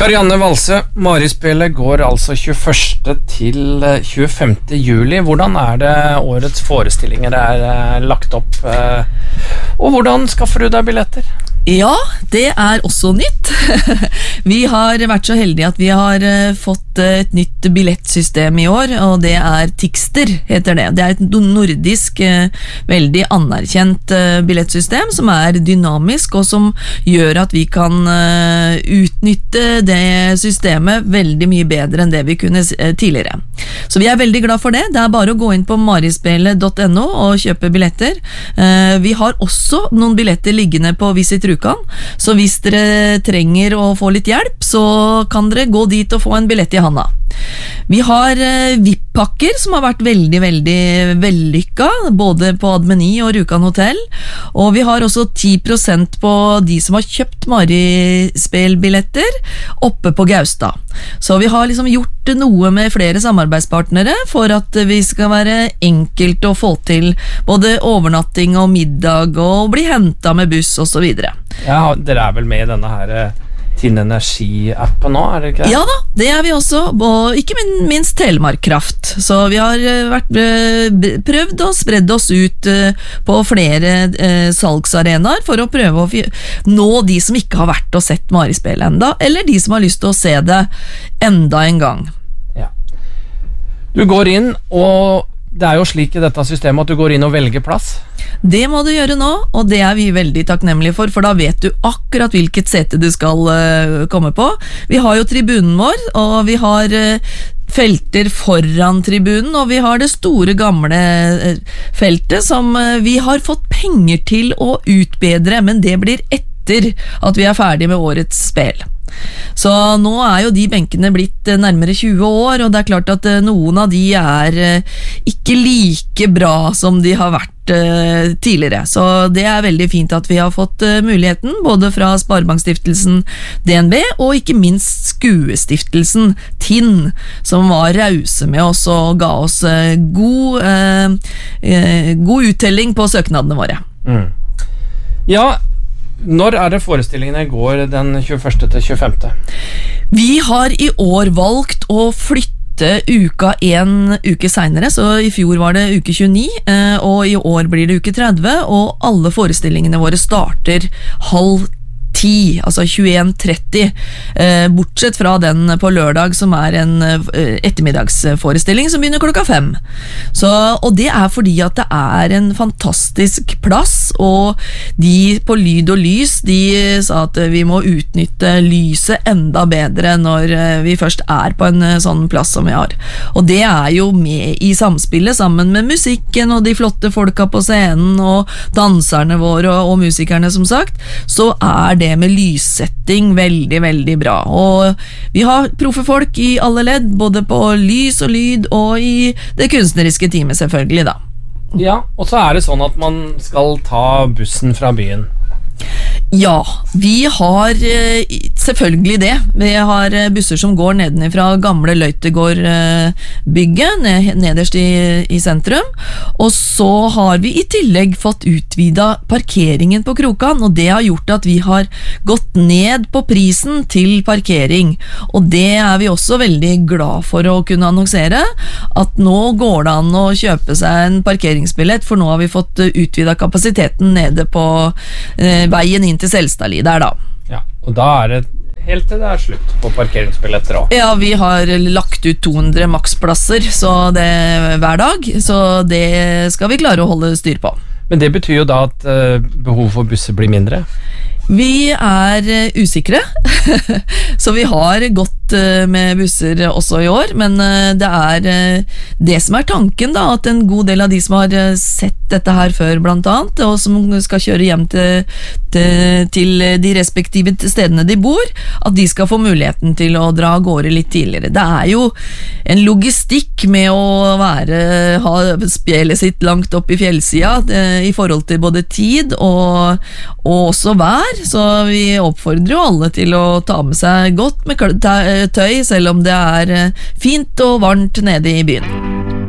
Karianne Valse, Marispillet går altså 21. til 25. juli. Hvordan det årets forestillinger lagt opp? Og hvordan skaffer du deg billetter? Ja, det også nytt. Vi har vært så heldige at vi har fått et nytt billettsystem i år, og det Tixter, heter det. Det et nordisk, veldig anerkjent billettsystem som dynamisk, og som gjør at vi kan utnytte det systemet veldig mye bedre enn det vi kunne tidligere. Så vi veldig glad for det. Det bare å gå inn på marispillet.no og kjøpe billetter. Vi har også noen billetter liggende på Visit Rjukan, så hvis dere trenger å få litt hjelp, så kan dere gå dit og få en billett i handa. Vi har VIP-pakker som har vært veldig, veldig vellykket, både på Admeny og Rjukan Hotel, og vi har også 10% på de som har kjøpt Marispel-billetter oppe på Gaustad. Så vi har liksom gjort noe med flere samarbeidspartnere for at vi skal være enkelt å få til både overnatting og middag og bli hentet med buss og så videre. Ja, dere vel med i denne her Tinn Energi-appen nå, det ikke det? Ja da, det vi også, og ikke minst Telemark Kraft. Så vi har prøvd og spredd oss ut på flere salgsarenaer for å prøve å nå de som ikke har vært og sett Marispillet enda, eller de som har lyst til å se det enda en gang. Ja. Du går inn, og det jo slik i dette systemet at du går inn og velger plass. Det må du gjøre nå, og det vi veldig takknemlige for da vet du akkurat hvilket sete du skal komme på. Vi har jo tribunen vår, og vi har felter foran tribunen, og vi har det store gamle feltet som vi har fått penger til å utbedre, men det blir etter at vi ferdig med årets spill. Så nå jo de benkene blitt nærmere 20 år, og det klart at noen av de ikke like bra som de har vært tidligere. Så det veldig fint at vi har fått muligheten, både fra Sparebankstiftelsen DNB, og ikke minst Skuestiftelsen Tinn, som var rause med oss og ga oss god uttelling på søknadene våre. Ja, når det forestillingene går den 21. til 25.? Vi har i år valgt å flytte uka en uke senere, så i fjor var det uke 29, og i år blir det uke 30, og alle forestillingene våre starter 12:30, altså 21:30, bortsett fra den på lørdag som en ettermiddagsforestilling som begynner klokka 5. Og det fordi at det en fantastisk plass, og de på Lyd og Lys, de sa at vi må utnytte lyset enda bedre når vi først på en sånn plass som vi har. Og det jo med i samspillet sammen med musikken og de flotte folka på scenen og danserne våre og musikerne som sagt, så det med lyssetting veldig, veldig bra. Og vi har proffe folk i alle ledd, både på lys og lyd og i det kunstneriske teamet selvfølgelig da. Ja, og så det sånn at man skal ta bussen fra byen. Ja, vi har selvfølgelig det. Vi har busser som går nedenifra gamle Løytegård-bygget, nederst i sentrum, og så har vi i tillegg fått utvidet parkeringen på Krokan, og det har gjort at vi har gått ned på prisen til parkering, og det vi også veldig glad for å kunne annonsere, at nå går det an å kjøpe seg en parkeringsbillett, for nå har vi fått utvidet kapasiteten nede på veien inn til Selstadli der da. Ja, og da det helt til det slutt på parkeringsbilletter også. Ja, vi har lagt ut 200 maksplasser så hver dag, så det skal vi klare å holde styr på. Men det betyr jo da at behov for busser blir mindre? Vi usikre, så vi har gått med busser også i år, men det det som tanken da, at en god del av de som har sett dette her før blant annet, og som skal kjøre hjem til de respektive stedene de bor, at de skal få muligheten til å dra av gårde litt tidligere. Det jo en logistikk med å ha spjellet sitt langt opp i fjellsida i forhold til både tid og også vær, så vi oppfordrer jo alle til å ta med seg godt med tøy, selv om det fint og varmt nede i byen.